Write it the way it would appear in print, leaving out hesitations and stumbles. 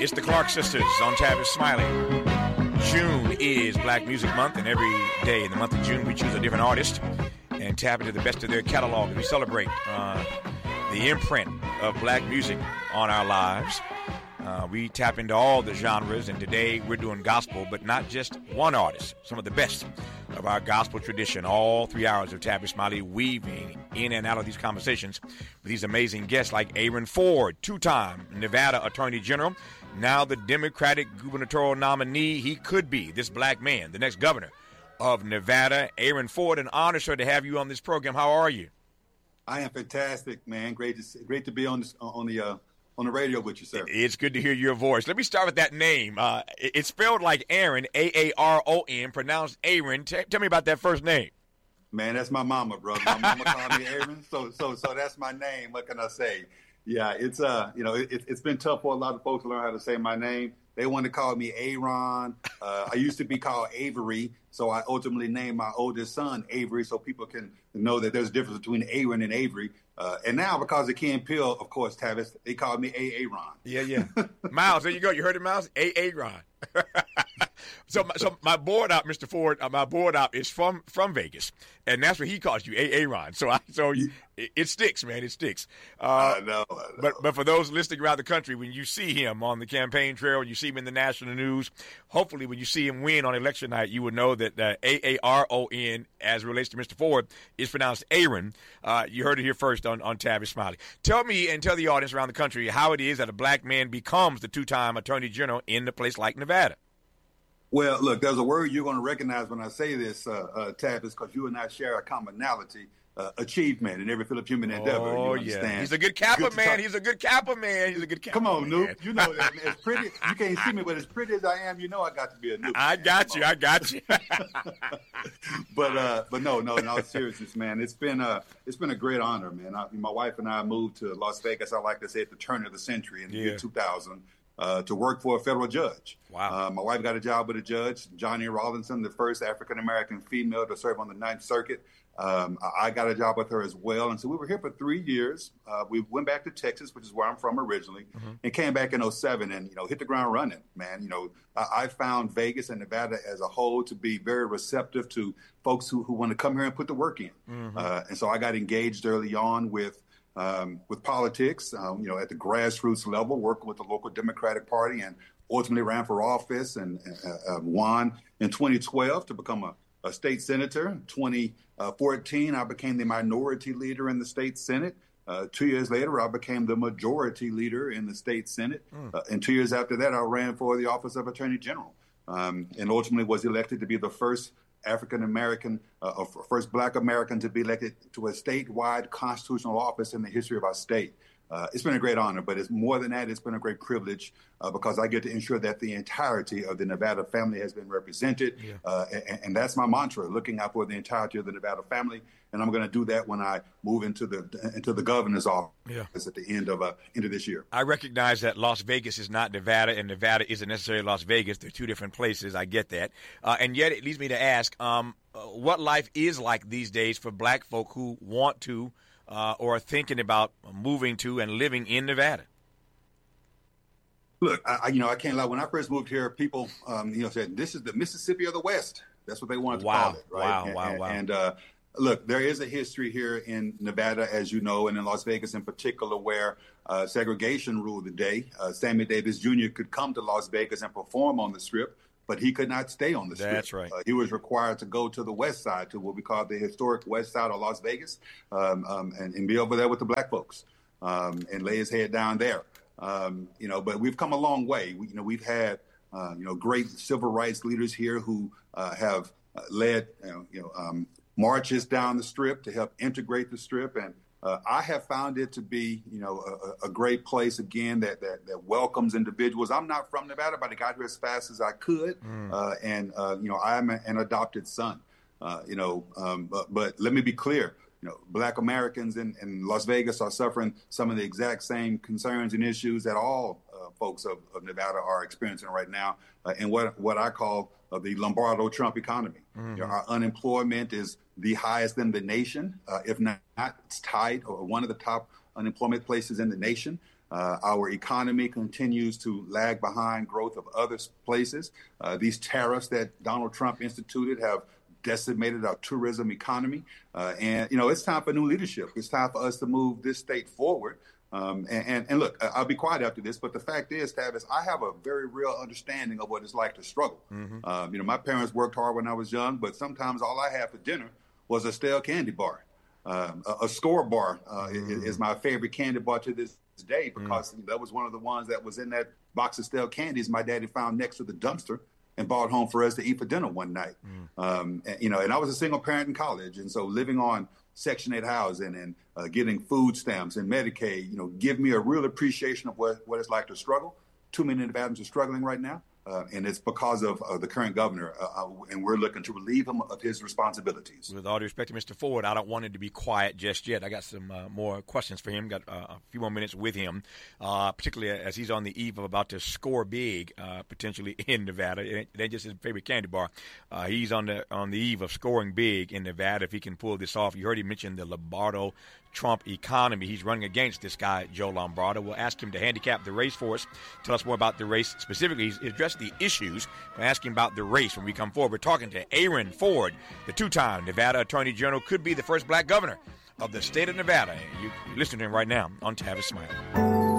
It's the Clark Sisters on Tavis Smiley. June is Black Music Month, and every day in the month of June we choose a different artist and tap into the best of their catalog. We celebrate the imprint of black music on our lives. We tap into all the genres, and today we're doing gospel, but not just one artist, some of the best of our gospel tradition. All 3 hours of Tavis Smiley weaving in and out of these conversations with these amazing guests like Aaron Ford, two-time Nevada Attorney General, now the Democratic gubernatorial nominee. He could be, this black man, the next governor of Nevada. Aaron Ford, an honor, sir, to have you on this program. How are you? I am fantastic, man. Great to be on the radio with you, sir. It's good to hear your voice. Let me start with that name. It's spelled like Aaron, A-A-R-O-N, pronounced Aaron. Tell me about that first name. Man, that's my mama, brother. My mama called me Aaron, so that's my name. What can I say? Yeah, it's been tough for a lot of folks to learn how to say my name. They want to call me Aaron. I used to be called Avery, so I ultimately named my oldest son Avery so people can know that there's a difference between Aaron and Avery. And now, because of Ken Peele, of course, Tavis, they call me Aaron. Yeah. Miles, there you go. You heard it, Miles? Aaron. So my board op, Mr. Ford, my board op is from Vegas, and that's what he calls you, Aaron. So it sticks, man. It sticks. I know. But for those listening around the country, when you see him on the campaign trail, you see him in the national news, hopefully when you see him win on election night, you would know that Aaron, as it relates to Mr. Ford, is pronounced Aaron. You heard it here first on Tavis Smiley. Tell me and tell the audience around the country how it is that a black man becomes the two-time Attorney General in a place like Nevada. Well, look, there's a word you're going to recognize when I say this, Tavis, because you and I share a commonality. Achievement in every field of human endeavor. Oh, yeah. He's a good Kappa man. He's a good Kappa man. Come on, Noop. You know that. As pretty, you can't see me, but as pretty as I am, you know I got to be a Noop. I got you. But no, in all seriousness, man, it's been a great honor, man. My wife and I moved to Las Vegas, I like to say, at the turn of the century in the year 2000. To work for a federal judge. Wow. My wife got a job with a judge, Johnny Rawlinson, the first African-American female to serve on the Ninth Circuit. I got a job with her as well. And so we were here for 3 years. We went back to Texas, which is where I'm from originally, and came back in 2007 and, hit the ground running, man. I found Vegas and Nevada as a whole to be very receptive to folks who want to come here and put the work in. And so I got engaged early on with politics, at the grassroots level, working with the local Democratic Party, and ultimately ran for office and won in 2012 to become a state senator. In 2014, I became the minority leader in the state Senate. 2 years later, I became the majority leader in the state Senate. And 2 years after that, I ran for the office of Attorney General, and ultimately was elected to be the first African-American, first black American to be elected to a statewide constitutional office in the history of our state. It's been a great honor, but it's more than that. It's been a great privilege because I get to ensure that the entirety of the Nevada family has been represented. And that's my mantra, looking out for the entirety of the Nevada family. And I'm going to do that when I move into the governor's office at the end of this year. I recognize that Las Vegas is not Nevada, and Nevada isn't necessarily Las Vegas. They're two different places. I get that. And yet it leads me to ask what life is like these days for black folk who want to or are thinking about moving to and living in Nevada. Look, I can't lie. When I first moved here, people, said this is the Mississippi of the West. That's what they wanted to call it, right? Wow. And look, there is a history here in Nevada, as you know, and in Las Vegas in particular, where segregation ruled the day. Sammy Davis Jr. could come to Las Vegas and perform on the Strip, but he could not stay on the Strip. That's right. He was required to go to the west side, to what we call the historic west side of Las Vegas, and be over there with the black folks and lay his head down there. But we've come a long way. We've had great civil rights leaders here who have led marches down the Strip to help integrate the Strip, and I have found it to be a great place again that welcomes individuals. I'm not from Nevada, but I got here as fast as I could, and I'm an adopted son. But let me be clear. Black Americans in Las Vegas are suffering some of the exact same concerns and issues that all folks of Nevada are experiencing right now, in what I call the Lombardo Trump economy. Our unemployment is the highest in the nation, if not it's tied or one of the top unemployment places in the nation. Our economy continues to lag behind growth of other places. These tariffs that Donald Trump instituted have decimated our tourism economy. And it's time for new leadership. It's time for us to move this state forward. And look, I'll be quiet after this, but the fact is, Tavis, I have a very real understanding of what it's like to struggle. Mm-hmm. My parents worked hard when I was young, but sometimes all I had for dinner was a stale candy bar. A Score bar is my favorite candy bar to this day, because that was one of the ones that was in that box of stale candies my daddy found next to the dumpster and brought home for us to eat for dinner one night. And I was a single parent in college, and so living on Section 8 housing and getting food stamps and Medicaid, give me a real appreciation of what it's like to struggle. Too many Nevadans are struggling right now. And it's because of the current governor, and we're looking to relieve him of his responsibilities. With all due respect to Mr. Ford, I don't want him to be quiet just yet. I got some more questions for him. Got a few more minutes with him, particularly as he's on the eve of about to score big, potentially in Nevada. It ain't just his favorite candy bar. He's on the eve of scoring big in Nevada if he can pull this off. You heard him mention the Lombardo Trump economy. He's running against this guy, Joe Lombardo. We'll ask him to handicap the race for us, tell us more about the race specifically. He's addressed the issues. We'll ask him about the race when we come forward. We're talking to Aaron Ford, the two-time Nevada Attorney General, could be the first black governor of the state of Nevada. You're listening to him right now on Tavis Smiley.